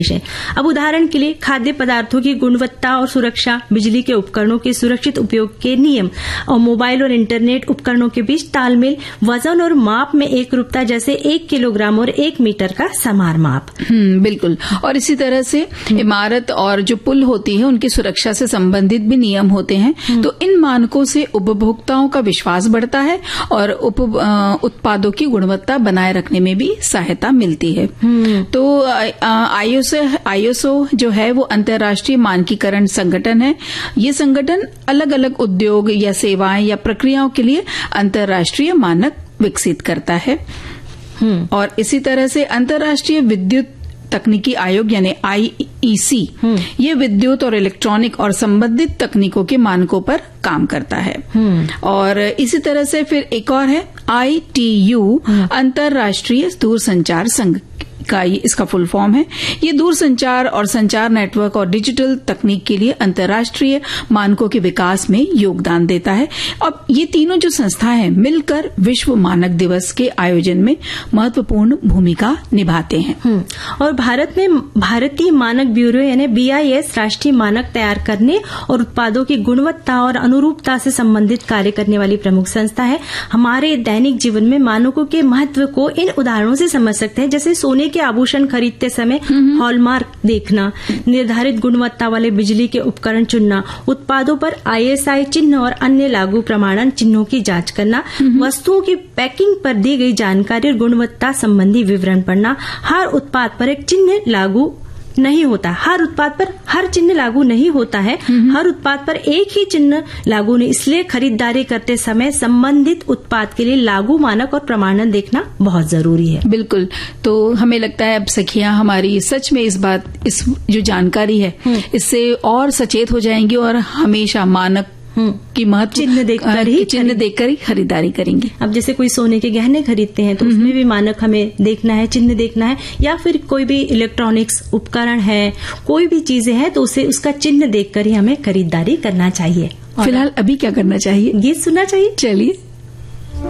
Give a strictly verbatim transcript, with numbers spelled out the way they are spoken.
है। अब उदाहरण के लिए खाद्य पदार्थों की गुणवत्ता और सुरक्षा, बिजली के उपकरणों के सुरक्षित उपयोग के नियम और मोबाइल और इंटरनेट उपकरणों के बीच तालमेल, वजन और माप में एक रूपता, जैसे एक किलोग्राम और एक मीटर का समान माप। हम्म बिल्कुल। और इसी तरह से इमारत और जो पुल होती है उनकी सुरक्षा से संबंधित भी नियम होते हैं। तो इन मानकों से उपभोक्ताओं का विश्वास बढ़ता है और उप उत्पादों की गुणवत्ता बनाए रखने में भी सहायता मिलती है। तो आईएसओ आईएसओ जो है वो अंतर्राष्ट्रीय मानकीकरण संगठन है। ये संगठन अलग अलग उद्योग या सेवाएं या प्रक्रियाओं के लिए अंतर्राष्ट्रीय मानक विकसित करता है। और इसी तरह से अंतर्राष्ट्रीय विद्युत तकनीकी आयोग यानी आईईसी ये विद्युत और इलेक्ट्रॉनिक और संबंधित तकनीकों के मानकों पर काम करता है। और इसी तरह से फिर एक और है आईटीयू, अंतर्राष्ट्रीय दूरसंचार संघ का ये इसका फुल फॉर्म है। ये दूरसंचार और संचार नेटवर्क और डिजिटल तकनीक के लिए अंतर्राष्ट्रीय मानकों के विकास में योगदान देता है। अब ये तीनों जो संस्थाएं हैं मिलकर विश्व मानक दिवस के आयोजन में महत्वपूर्ण भूमिका निभाते हैं। और भारत में भारतीय मानक ब्यूरो यानी बीआईएस राष्ट्रीय मानक तैयार करने और उत्पादों की गुणवत्ता और अनुरूपता से संबंधित कार्य करने वाली प्रमुख संस्था है। हमारे दैनिक जीवन में मानकों के महत्व को इन उदाहरणों से समझ सकते हैं, जैसे सोने के आभूषण खरीदते समय हॉलमार्क देखना, निर्धारित गुणवत्ता वाले बिजली के उपकरण चुनना, उत्पादों पर आईएसआई चिन्ह और अन्य लागू प्रमाणन चिन्हों की जांच करना, वस्तुओं की पैकिंग पर दी गई जानकारी और गुणवत्ता संबंधी विवरण पढ़ना। हर उत्पाद पर एक चिन्ह लागू नहीं होता हर उत्पाद पर हर चिन्ह लागू नहीं होता है। हर उत्पाद पर एक ही चिन्ह लागू नहीं, इसलिए खरीदारी करते समय संबंधित उत्पाद के लिए लागू मानक और प्रमाणन देखना बहुत जरूरी है। बिल्कुल। तो हमें लगता है अब सखियां हमारी सच में इस बात इस जो जानकारी है इससे और सचेत हो जाएंगी और हमेशा मानक की महत्व चिन्ह देखकर ही चिन्ह देखकर ही खरीदारी करेंगे। अब जैसे कोई सोने के गहने खरीदते हैं तो उसमें भी मानक हमें देखना है, चिन्ह देखना है, या फिर कोई भी इलेक्ट्रॉनिक्स उपकरण है, कोई भी चीजें हैं तो उसे उसका चिन्ह देखकर ही हमें खरीदारी करना चाहिए। फिलहाल अभी क्या करना चाहिए? गीत सुनना चाहिए। चलिए।